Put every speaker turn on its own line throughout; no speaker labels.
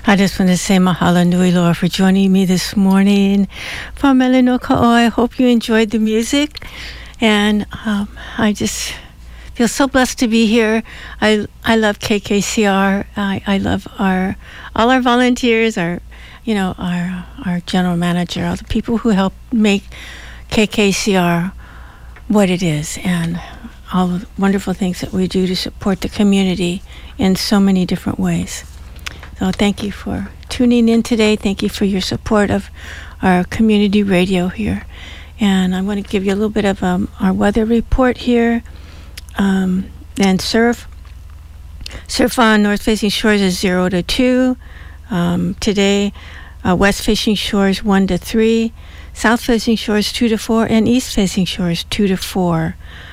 I just want to say mahalo nui loa for joining me this morning from Melinoka. I hope you enjoyed the music, and I just feel so blessed to be here. I love KKCR. I love all our volunteers, our general manager, all the people who help make KKCR what it is, and all the wonderful things that we do to support the community in so many different ways. So thank you for tuning in today. Thank you for your support of our community radio here. And I want to give you a little bit of our weather report here. And surf on north-facing shores is 0 to 2. Today, west-facing shores 1 to 3. South-facing shores 2 to 4. And east-facing shores 2 to 4.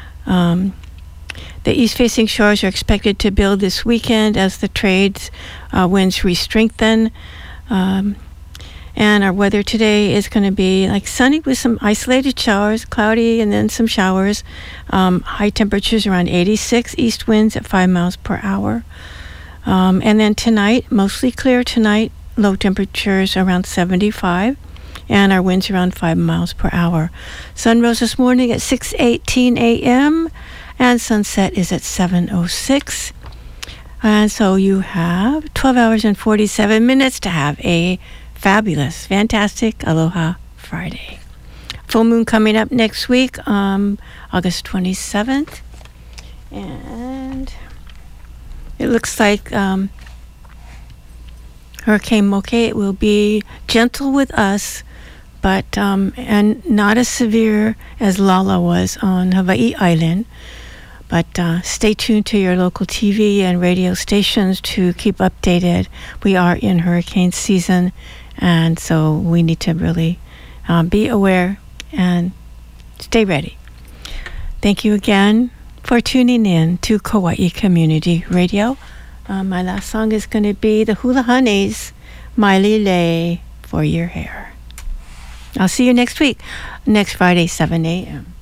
The east-facing shores are expected to build this weekend as the trades winds re-strengthen. And our weather today is going to be like sunny with some isolated showers, cloudy, and then some showers. High temperatures around 86, east winds at 5 miles per hour. And then tonight, mostly clear tonight, low temperatures around 75. And our winds around 5 miles per hour. Sun rose this morning at 6:18 a.m., and sunset is at 7:06. And so you have 12 hours and 47 minutes to have a fabulous, fantastic Aloha Friday. Full moon coming up next week, August 27th. And it looks like Hurricane Moke will be gentle with us, but and not as severe as Lala was on Hawaii Island. But stay tuned to your local TV and radio stations to keep updated. We are in hurricane season, and so we need to really be aware and stay ready. Thank you again for tuning in to Kauai Community Radio. My last song is going to be the Hula Honeys, Miley Lay, For Your Hair. I'll see you next week, next Friday, 7 a.m.